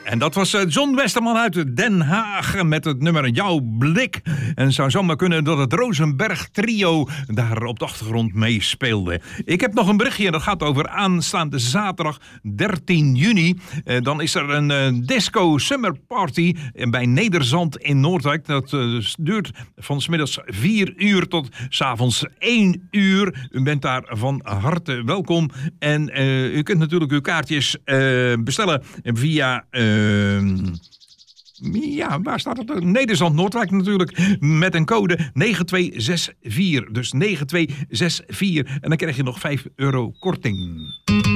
En dat was John Westerman uit Den Haag met het nummer Jouw Blik. En het zou zomaar kunnen dat het Rosenberg trio daar op de achtergrond meespeelde. Ik heb nog een berichtje, dat gaat over aanstaande zaterdag 13 juni. Dan is er een disco summer party bij Nederzand in Noordwijk. Dat duurt van 's middags 4 uur tot 's avonds 1 uur. U bent daar van harte welkom. En u kunt natuurlijk uw kaartjes bestellen via... waar staat het? Nederzand Noordwijk natuurlijk. Met een code 9264. Dus 9264. En dan krijg je nog €5 korting.